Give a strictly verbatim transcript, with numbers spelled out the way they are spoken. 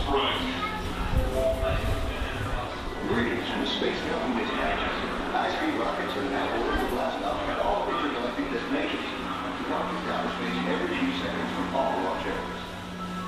Greetings from Space Mountain Dispatch. High-speed rockets are now ordered to blast off.